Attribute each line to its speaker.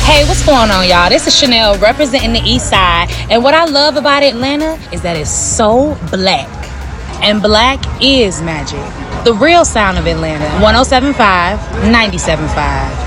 Speaker 1: Hey, what's going on, y'all? This is Chanel representing the East Side. And what I love about Atlanta is that it's so black. And black is magic. The real sound of Atlanta. 107.5, 97.5.